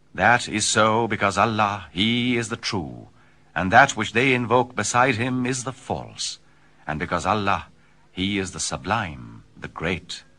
That is so because Allah, He is the true, and that which they invoke beside Him is the false, and because Allah, He is the sublime, the great.